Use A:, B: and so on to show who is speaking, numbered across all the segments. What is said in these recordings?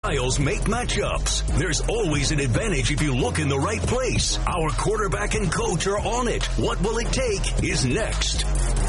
A: styles make matchups. There's always an advantage if you look in the right place. Our quarterback and coach are on it. What will it take is next.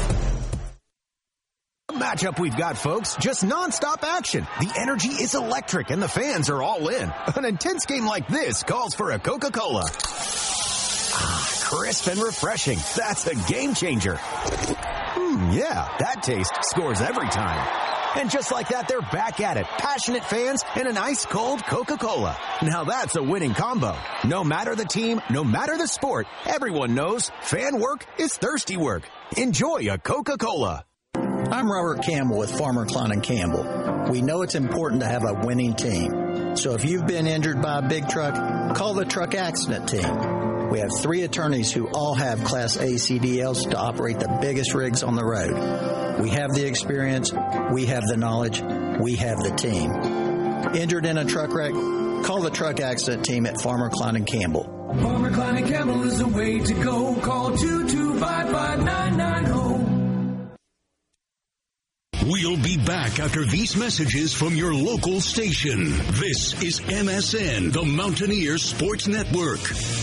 B: Matchup we've got, folks. Just nonstop action. The energy is electric and the fans are all in. An intense game like this calls for a Coca-Cola. Crisp and refreshing. That's a game changer. Yeah, that taste scores every time. And just like that, they're back at it. Passionate fans and an ice-cold Coca-Cola. Now that's a winning combo. No matter the team, no matter the sport, everyone knows fan work is thirsty work. Enjoy a Coca-Cola.
C: I'm Robert Campbell with Farmer Klein & Campbell. We know it's important to have a winning team. So if you've been injured by a big truck, call the truck accident team. We have 3 attorneys who all have Class A CDLs to operate the biggest rigs on the road. We have the experience, we have the knowledge, we have the team. Injured in a truck wreck? Call the truck accident team at Farmer Klein & Campbell.
D: Farmer Klein & Campbell is the way to go. Call 2255990.
A: We'll be back after these messages from your local station. This is MSN, the Mountaineer Sports Network.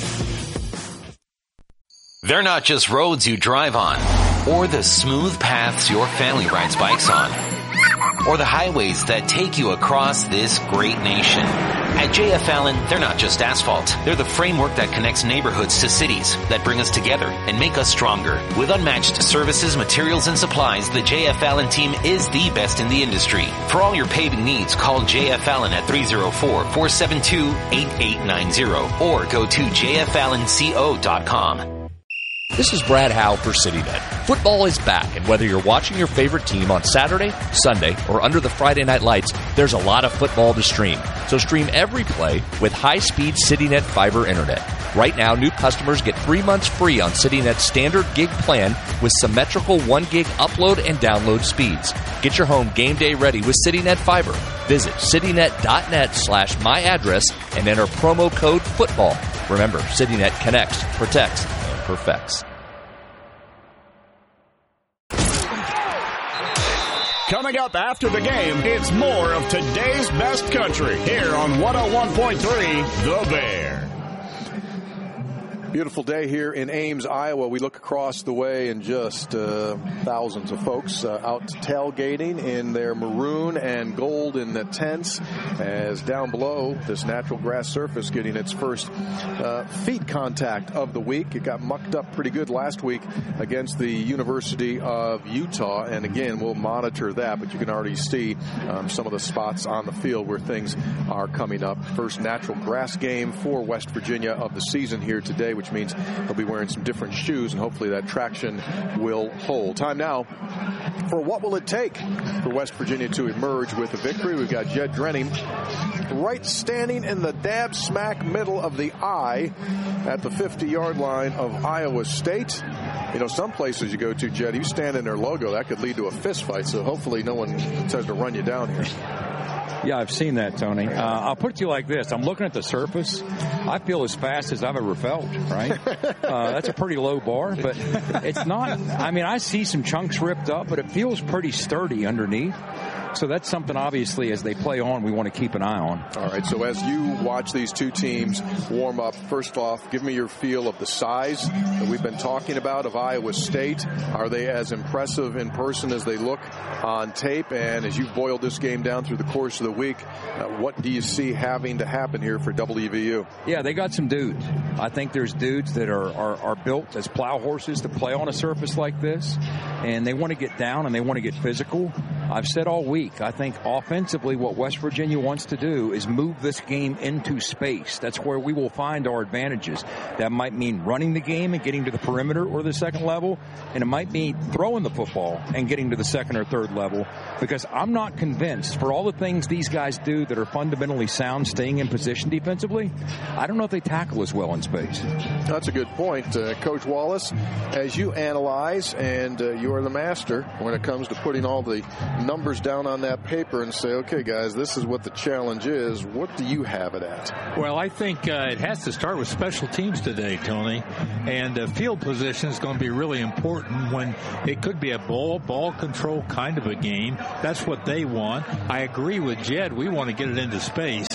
E: They're not just roads you drive on, or the smooth paths your family rides bikes on, or the highways that take you across this great nation. At J.F. Allen, they're not just asphalt. They're the framework that connects neighborhoods to cities, that bring us together and make us stronger. With unmatched services, materials, and supplies, the J.F. Allen team is the best in the industry. For all your paving needs, call J.F. Allen at 304-472-8890 or go to jfallenco.com.
F: This is Brad Howe for CityNet. Football is back, and whether you're watching your favorite team on Saturday, Sunday, or under the Friday night lights, there's a lot of football to stream. So stream every play with high-speed CityNet fiber internet. Right now, new customers get 3 months free on CityNet's standard gig plan with symmetrical 1 gig upload and download speeds. Get your home game day ready with CityNet fiber. Visit citynet.net/myaddress and enter promo code FOOTBALL. Remember, CityNet connects, protects, and perfects.
G: Coming up after the game, it's more of today's best country here on 101.3 The Bear.
H: Beautiful day here in Ames, Iowa. We look across the way and just thousands of folks out tailgating in their maroon and gold in the tents, as down below this natural grass surface getting its first feet contact of the week. It got mucked up pretty good last week against the University of Utah, and again, we'll monitor that, but you can already see some of the spots on the field where things are coming up. First natural grass game for West Virginia of the season here today, which means they'll be wearing some different shoes, and hopefully that traction will hold. Time now for what will it take for West Virginia to emerge with a victory. We've got Jed Drenning right standing in the dab smack middle of the eye at the 50-yard line of Iowa State. You know, some places you go to, Jed, you stand in their logo, that could lead to a fist fight, so hopefully no one tries to run you down here.
I: Yeah, I've seen that, Tony. I'll put it to you like this. I'm looking at the surface. I feel as fast as I've ever felt, right? That's a pretty low bar, but it's not. I mean, I see some chunks ripped up, but it feels pretty sturdy underneath. So that's something, obviously, as they play on, we want to keep an eye on.
H: All right, so as you watch these two teams warm up, first off, give me your feel of the size that we've been talking about of Iowa State. Are they as impressive in person as they look on tape? And as you've boiled this game down through the course of the week, what do you see having to happen here for WVU?
I: Yeah, they got some dudes. I think there's dudes that are built as plow horses to play on a surface like this, and they want to get down and they want to get physical. I've said all week, I think offensively what West Virginia wants to do is move this game into space. That's where we will find our advantages. That might mean running the game and getting to the perimeter or the second level, and it might mean throwing the football and getting to the second or third level, because I'm not convinced, for all the things these guys do that are fundamentally sound, staying in position defensively, I don't know if they tackle as well in space.
H: That's a good point. Coach Wallace, as you analyze, and you are the master when it comes to putting all the numbers down on that paper and say, okay, guys, this is what the challenge is. What do you have it at?
J: Well, I think it has to start with special teams today, Tony. And field position is going to be really important when it could be a ball control kind of a game. That's what they want. I agree with Jed. We want to get it into space.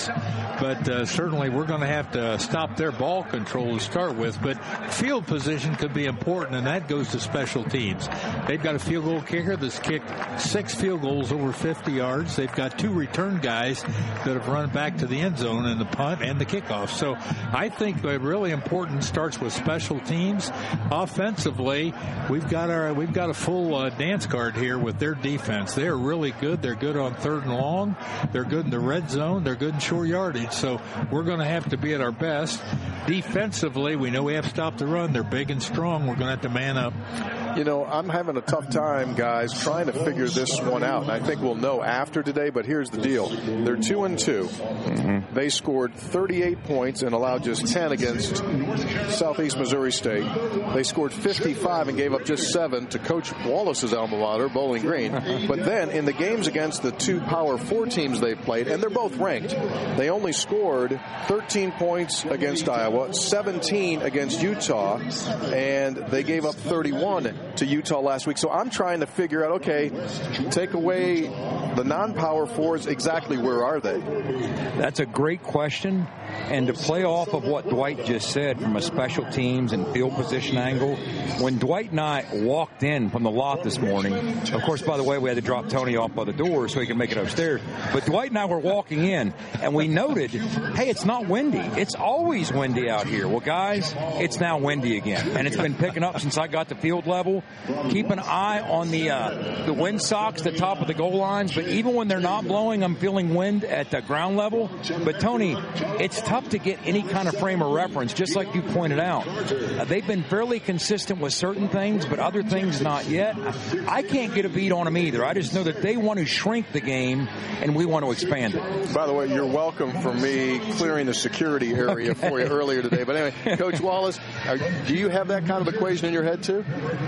J: defense. But certainly we're going to have to stop their ball control to start with. But field position could be important, and that goes to special teams. They've got a field goal kicker that's kicked 6 field goals over 50 yards. They've got 2 return guys that have run back to the end zone in the punt and the kickoff. So I think really important starts with special teams. Offensively, we've got a full dance card here with their defense. They're really good. They're good on 3rd and long. They're good in the red zone. They're good in short yardage. So we're going to have to be at our best. Defensively, we know we have to stop the run. They're big and strong. We're going to have to man up.
H: You know, I'm having a tough time, guys, trying to figure this one out. And I think we'll know after today, but here's the deal. They're 2-2. Mm-hmm. They scored 38 points and allowed just 10 against Southeast Missouri State. They scored 55 and gave up just 7 to Coach Wallace's alma mater, Bowling Green. But then in the games against the 2 Power 4 teams they played, and they're both ranked, they only scored 13 points against Iowa, 17 against Utah, and they gave up 31 to Utah last week. So I'm trying to figure out, okay, take away the non-Power 4s, exactly where are they?
I: That's a great question. And to play off of what Dwight just said from a special teams and field position angle, when Dwight and I walked in from the lot this morning, of course, by the way, we had to drop Tony off by the door so he could make it upstairs. But Dwight and I were walking in, and we noted, hey, it's not windy. It's always windy out here. Well, guys, it's now windy again. And it's been picking up since I got to field level. Keep an eye on the wind socks, the top of the goal lines. But even when they're not blowing, I'm feeling wind at the ground level. But, Tony, it's tough to get any kind of frame of reference, just like you pointed out. They've been fairly consistent with certain things, but other things not yet. I can't get a beat on them either. I just know that they want to shrink the game, and we want to expand it.
H: By the way, you're welcome for me clearing the security area for you earlier today. But anyway, Coach Wallace, do you have that kind of equation in your head too?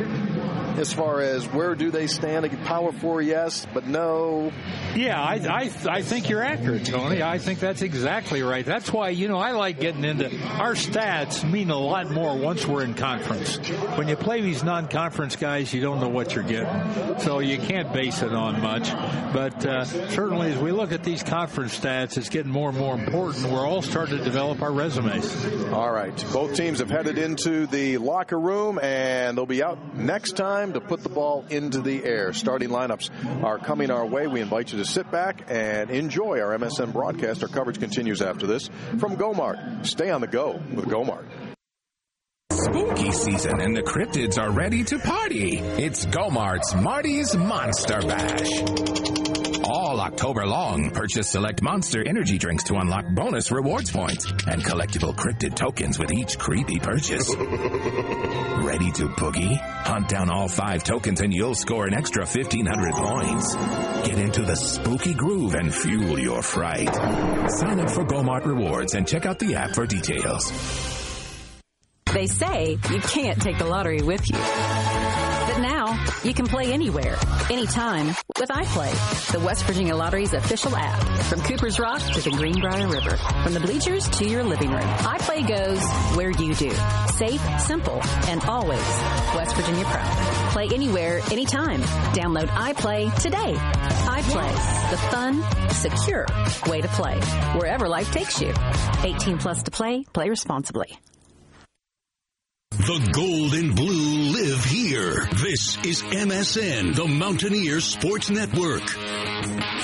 H: As far as where do they stand? Power 4, yes, but no.
J: Yeah, I think you're accurate, Tony. I think that's exactly right. That's why, I like getting into our stats mean a lot more once we're in conference. When you play these non-conference guys, you don't know what you're getting. So you can't base it on much. But certainly as we look at these conference stats, it's getting more and more important. We're all starting to develop our resumes.
H: All right. Both teams have headed into the locker room, and they'll be out next time to put the ball into the air. Starting lineups are coming our way. We invite you to sit back and enjoy our MSN broadcast. Our coverage continues after this from Gomart. Stay on the go with Gomart.
K: Spooky season and the cryptids are ready to party. It's Gomart's Marty's Monster Bash. All October long, purchase select Monster energy drinks to unlock bonus rewards points and collectible cryptid tokens with each creepy purchase. Ready to boogie? Hunt down all 5 tokens and you'll score an extra 1,500 points. Get into the spooky groove and fuel your fright. Sign up for Gomart Rewards and check out the app for details.
L: They say you can't take the lottery with you. But now, you can play anywhere, anytime with iPlay, the West Virginia Lottery's official app. From Cooper's Rock to the Greenbrier River, from the bleachers to your living room, iPlay goes where you do. Safe, simple, and always West Virginia proud. Play anywhere, anytime. Download iPlay today. iPlay, the fun, secure way to play, wherever life takes you. 18 plus to play. Play responsibly.
A: The gold and blue live here. This is MSN, the Mountaineer Sports Network.